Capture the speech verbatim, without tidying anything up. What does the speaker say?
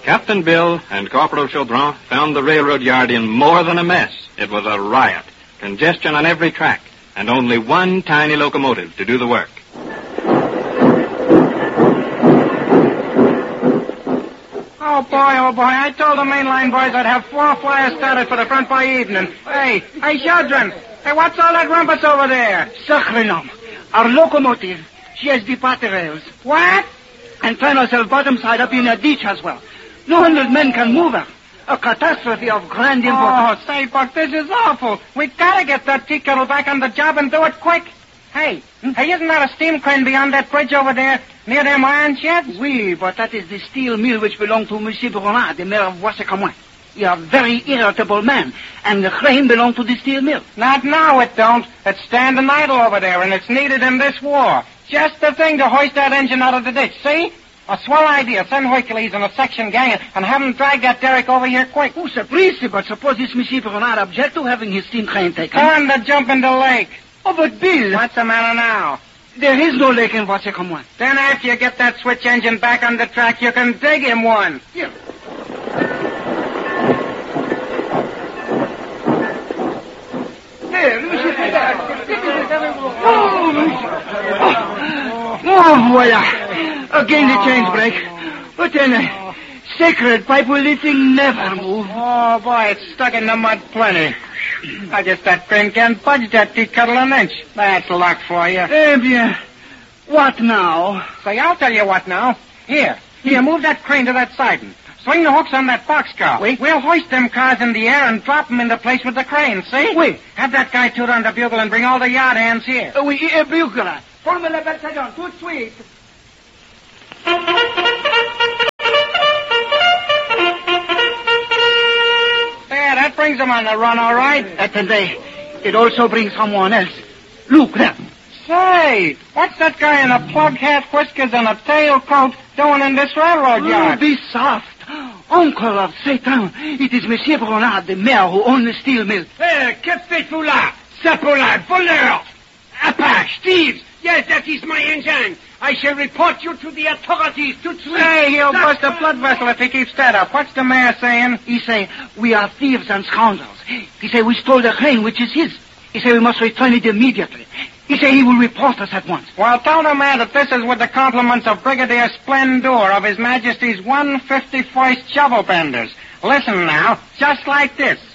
Captain Bill and Corporal Chaudron found the railroad yard in more than a mess. It was a riot. Congestion on every track, and only one tiny locomotive to do the work. Oh, boy, oh, boy. I told the mainline boys I'd have four flyers started for the front by evening. Hey, hey, Chaudron. Hey, what's all that rumpus over there? Sacre nom. Our locomotive, she has departed rails. What? And found herself bottom side up in a ditch as well. No hundred men can move her. A catastrophe of grand importance. Oh, say, Buck, this is awful. We gotta get that tea kettle back on the job and do it quick. Hey, hmm? hey, isn't that a steam crane beyond that bridge over there, near them iron sheds? Oui, but that is the steel mill which belonged to Monsieur Bronard, the mayor of Bois-Saint-Camoin. You are a very irritable man, and the crane belonged to the steel mill. Not now, it don't. It's standing idle over there, and it's needed in this war. Just the thing to hoist that engine out of the ditch, see? A swell idea. Send Hercules and a section gang and have them drag that derrick over here quick. Oh, surprise, but suppose this Monsieur Bernard object to having his steam crane taken. Turn the jump in the lake. Oh, but Bill... What's the matter now? There is no lake in Bois-Saint-Camoin. Then after you get that switch engine back on the track, you can dig him one. Yeah. There, Monsieur Bernard. Oh, oh, voila. Again the chains break. But then, uh, sacred pipe will this thing never move. Oh, boy, it's stuck in the mud plenty. I guess that crane can't budge that tea kettle an inch. That's luck for you. Eh bien, what now? Say, I'll tell you what now. Here, here, move that crane to that siding. Swing the hooks on that boxcar. Oui. We'll hoist them cars in the air and drop them into place with the crane, see? Oui. Have that guy toot on the bugle and bring all the yard hands here. Uh, oui, uh, bugle. Forme la bataillon, tout de suite. There, that brings them on the run, all right. Attendez, it also brings someone else. Look, there. Say, what's that guy in a plug hat, whiskers, and a tailcoat doing in this railroad yard? Oh, be soft. Uncle of Satan, it is Monsieur Bronard, the mayor who owns the steel mill. Hey, que faites-vous là? Sapolade, voleurs! Apache, thieves! Yes, that is my engine. I shall report you to the authorities tout de suite. Hey, he'll bust a blood vessel if he keeps that up. What's the mayor saying? He say, we are thieves and scoundrels. He say, we stole the crane, which is his. He say, we must return it immediately. He say he will report us at once. Well, tell the man that this is with the compliments of Brigadier Splendor of His Majesty's one hundred fifty-first Shovel Benders. Listen now, just like this.